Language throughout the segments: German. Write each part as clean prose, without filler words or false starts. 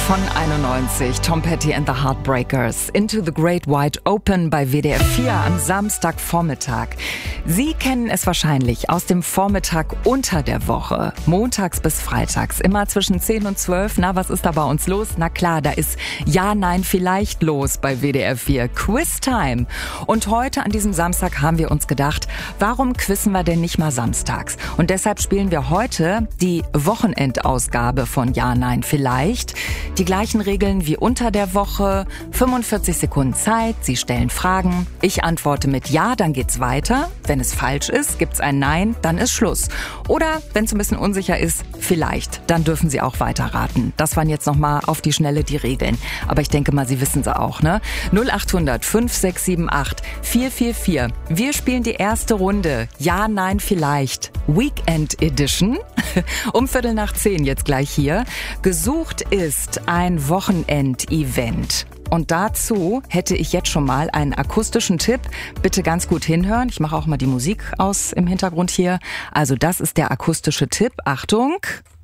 Von 91, Tom Petty and the Heartbreakers, Into the Great Wide Open bei WDR 4 am Samstagvormittag. Sie kennen es wahrscheinlich aus dem Vormittag unter der Woche, montags bis freitags, immer zwischen 10 und 12. Na, was ist da bei uns los? Na klar, da ist Ja, Nein, Vielleicht los bei WDR 4, Quiz Time. Und heute an diesem Samstag haben wir uns gedacht, warum quizzen wir denn nicht mal samstags? Und deshalb spielen wir heute die Wochenendausgabe von Ja, Nein, Vielleicht. Die gleichen Regeln wie unter der Woche, 45 Sekunden Zeit, Sie stellen Fragen, ich antworte mit Ja, dann geht's weiter. Wenn es falsch ist, gibt's ein Nein, dann ist Schluss. Oder wenn es ein bisschen unsicher ist, vielleicht, dann dürfen Sie auch weiterraten. Das waren jetzt nochmal auf die Schnelle die Regeln. Aber ich denke mal, Sie wissen sie auch, ne? 0800 5678 444. Wir spielen die erste Runde. Ja, Nein, Vielleicht. Weekend Edition. Um 9:15 jetzt gleich hier. Gesucht ist ein Wochenendevent. Und dazu hätte ich jetzt schon mal einen akustischen Tipp. Bitte ganz gut hinhören. Ich mache auch mal die Musik aus im Hintergrund hier. Also das ist der akustische Tipp. Achtung.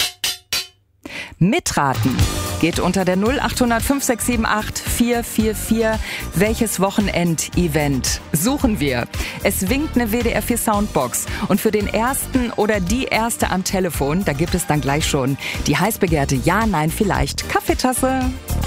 Mitraten geht unter der 0800 5678 444. Welches Wochenendevent suchen wir? Es winkt eine WDR 4 Soundbox. Und für den ersten oder die erste am Telefon, da gibt es dann gleich schon die heiß begehrte Ja, Nein, Vielleicht Kaffeetasse.